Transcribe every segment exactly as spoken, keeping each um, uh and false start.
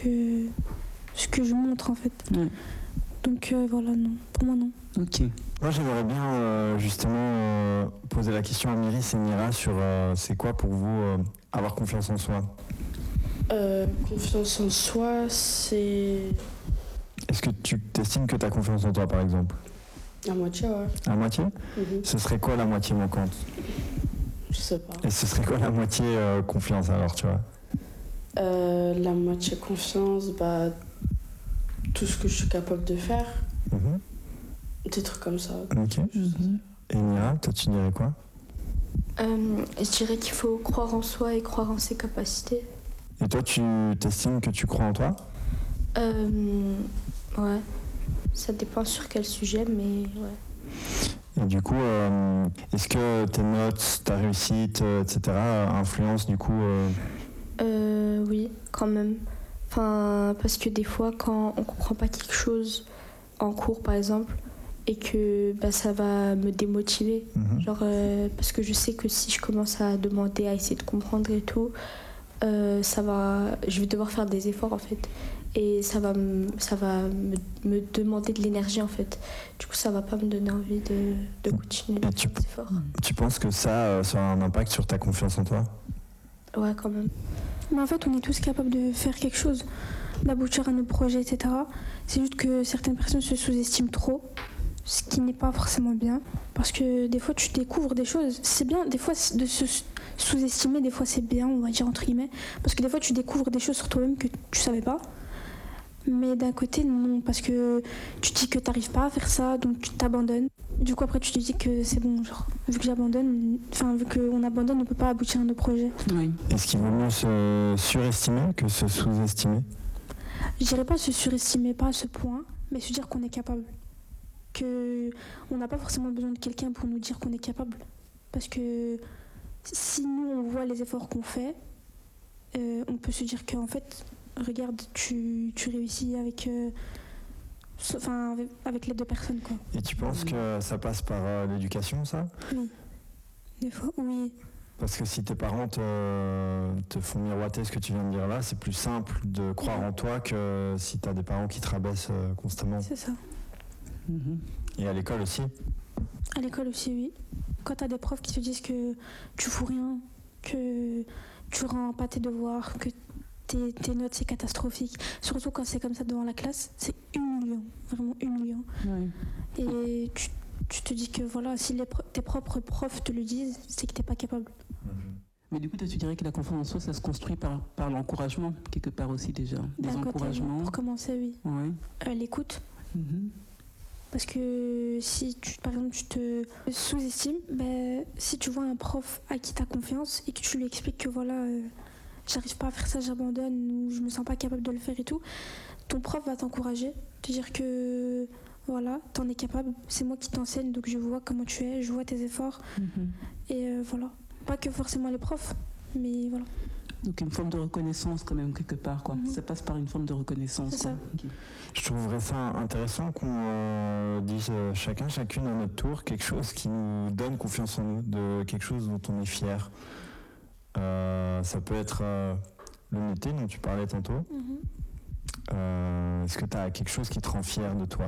que, ce que je montre en fait. Ouais. Donc euh, voilà, non. Pour moi, non. Ok. Moi, j'aimerais bien euh, justement euh, poser la question à Myris et Nira sur euh, c'est quoi pour vous euh, avoir confiance en soi. Euh, confiance en soi, c'est... Est-ce que tu t'estimes que tu as confiance en toi, par exemple ? À moitié, ouais. À moitié ? Mm-hmm. Ce serait quoi la moitié manquante ? Je sais pas. Et ce serait quoi la moitié euh, confiance, alors, tu vois ? euh, La moitié confiance, bah... tout ce que je suis capable de faire. Mm-hmm. Des trucs comme ça. Ok. Mm-hmm. Et Nira, toi, tu dirais quoi ? euh, Je dirais qu'il faut croire en soi et croire en ses capacités. Et toi, tu t'estimes que tu crois en toi ? euh, Ouais. Ça dépend sur quel sujet, mais ouais. Et du coup, euh, est-ce que tes notes, ta réussite, euh, et cetera, influencent du coup euh... Euh, oui, quand même. Enfin, parce que des fois, quand on comprend pas quelque chose en cours, par exemple, et que bah, ça va me démotiver, mmh. genre euh, parce que je sais que si je commence à demander, à essayer de comprendre et tout, euh, ça va, je vais devoir faire des efforts en fait, et ça va, m- ça va me, me demander de l'énergie en fait. Du coup, ça va pas me donner envie de, de continuer de faire des efforts. Tu penses que ça, euh, ça a un impact sur ta confiance en toi ? Ouais, quand même. Mais en fait, on est tous capables de faire quelque chose, d'aboutir à nos projets, et cetera. C'est juste que certaines personnes se sous-estiment trop, ce qui n'est pas forcément bien. Parce que des fois, tu découvres des choses. C'est bien, des fois, de se sous-estimer, des fois, c'est bien, on va dire entre guillemets. Parce que des fois, tu découvres des choses sur toi-même que tu savais pas. Mais d'un côté, non, parce que tu te dis que tu n'arrives pas à faire ça, donc tu t'abandonnes. Du coup, après, tu te dis que c'est bon, genre, vu que j'abandonne, enfin, vu qu'on abandonne, on ne peut pas aboutir à nos projets. Oui. Est-ce qu'il vaut mieux se surestimer que se sous-estimer ? Je dirais pas se surestimer, pas à ce point, mais se dire qu'on est capable. Qu'on n'a pas forcément besoin de quelqu'un pour nous dire qu'on est capable. Parce que si nous, on voit les efforts qu'on fait, euh, on peut se dire qu'en fait, regarde, tu, tu réussis avec, euh, enfin, avec, avec l'aide de personnes, quoi. Et tu penses que ça passe par euh, l'éducation, ça ? Oui. Des fois, oui. Parce que si tes parents te, te font miroiter ce que tu viens de dire là, c'est plus simple de croire en toi que si tu as des parents qui te rabaissent euh, constamment. C'est ça. Mmh. Et à l'école aussi ? À l'école aussi, oui. Quand tu as des profs qui te disent que tu fous rien, que tu rends pas tes devoirs, que tes, tes notes c'est catastrophique, surtout quand c'est comme ça devant la classe, c'est humiliant, vraiment humiliant. Oui. Et tu, tu te dis que voilà, si les, tes propres profs te le disent, c'est que t'es pas capable. Mais du coup, toi, tu dirais que la confiance en soi, ça se construit par, par l'encouragement, quelque part aussi déjà. Des D'un encouragements. Côté, pour commencer, oui. Ouais. Euh, l'écoute. Mm-hmm. Parce que si, tu, par exemple, tu te sous-estimes, ben, si tu vois un prof à qui tu as confiance et que tu lui expliques que voilà, euh, j'arrive pas à faire ça, j'abandonne ou je me sens pas capable de le faire et tout, ton prof va t'encourager, te dire que voilà, t'en es capable, c'est moi qui t'enseigne, donc je vois comment tu es, je vois tes efforts. Mm-hmm. Et euh, voilà. Pas que forcément les profs, mais voilà. Donc une forme de reconnaissance quand même quelque part, quoi. Mm-hmm. Ça passe par une forme de reconnaissance. C'est ça. Okay. Je trouverais ça intéressant qu'on euh, dise chacun, chacune à notre tour quelque chose qui nous donne confiance en nous, de quelque chose dont on est fier. Euh, ça peut être euh, l'honnêteté dont tu parlais tantôt. Mm-hmm. Euh, est-ce que tu as quelque chose qui te rend fier de toi ?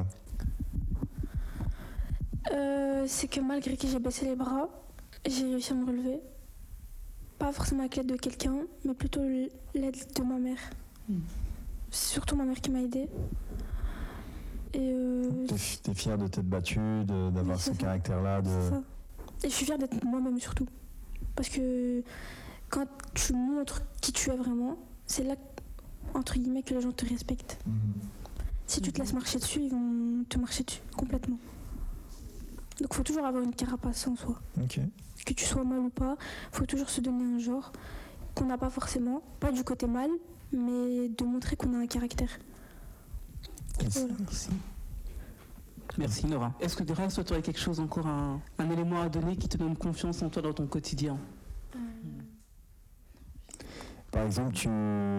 euh, C'est que malgré que j'ai baissé les bras, j'ai réussi à me relever. Pas forcément avec l'aide de quelqu'un, mais plutôt l'aide de ma mère. Mm. C'est surtout ma mère qui m'a aidée. Et euh... T'es, t'es fière de t'être battue, de, d'avoir oui, ce ça. caractère-là de... C'est ça. Et je suis fière d'être moi-même surtout. Parce que quand tu montres qui tu es vraiment, c'est là, entre guillemets, que les gens te respectent. Mm. Si tu te laisses marcher dessus, ils vont te marcher dessus complètement. Donc il faut toujours avoir une carapace en soi. Okay. Que tu sois mal ou pas, il faut toujours se donner un genre qu'on n'a pas forcément, pas du côté mal, mais de montrer qu'on a un caractère. Merci. Voilà. Merci. Merci Nora. Est-ce que derrière toi, tu aurais quelque chose encore, un, un élément à donner qui te donne confiance en toi dans ton quotidien ? euh... Par exemple, tu,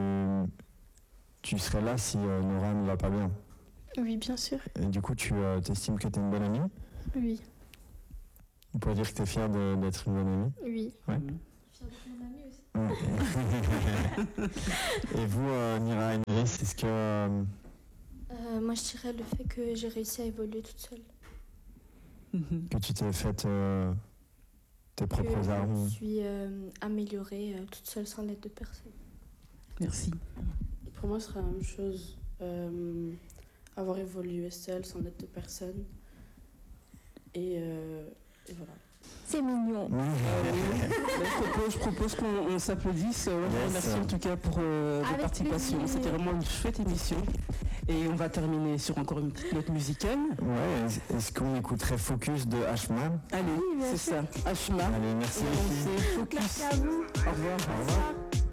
tu serais là si euh, Nora ne va pas bien. Oui, bien sûr. Et du coup, tu euh, t'estimes que tu es une bonne amie ? Oui. On pourrait dire que tu es fière de, d'être une bonne amie ? Oui. Ouais. Fière d'être une amie aussi. Ouais. Et vous, euh, Nira et Myris, est-ce Est-ce que... Euh... Euh, moi, je dirais le fait que j'ai réussi à évoluer toute seule. Que tu t'es fait euh, tes propres que armes. Je me suis euh, améliorée euh, toute seule sans l'aide de personne. Merci. Pour moi, ce serait la même chose. Euh, avoir évolué seule sans l'aide de personne. Et, euh, et voilà. C'est mignon. Euh, je propose, je propose qu'on on s'applaudisse. Yes. Merci en tout cas pour euh, votre participation. Plaisir. C'était vraiment une chouette émission. Et on va terminer sur encore une petite note musicale. Ouais, est-ce qu'on écouterait Focus de Ashman? Allez, oui, c'est ça. Ashman. Allez, merci. Et on Focus. Merci à vous. Au revoir. Au revoir.